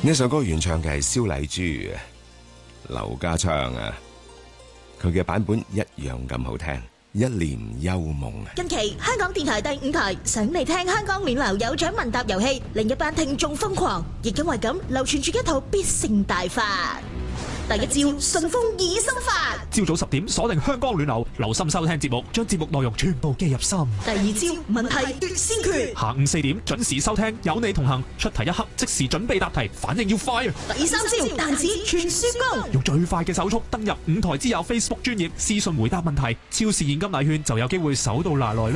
呢首歌原唱嘅係蕭麗珠、劉家昌啊，佢嘅版本一樣咁好聽。一念幽夢。 近期香港電台第5台想嚟聽香港暖流有獎問答遊戲，另一班聽眾瘋狂，亦因為咁流傳住一套必勝大法。第一招順風耳心法， 朝早10點鎖定香港暖流，留心收聽節目，將節目內容全部記入心。 第二招問題奪先決， 下午4點準時收聽，有你同行，出題一刻即時準備答題，反應要快啊！ 第三招彈指傳輸功， 用最快嘅手速登入5台之友 Facebook 專頁，私信回答問題，超市現金禮券就有機會手到拿來啦！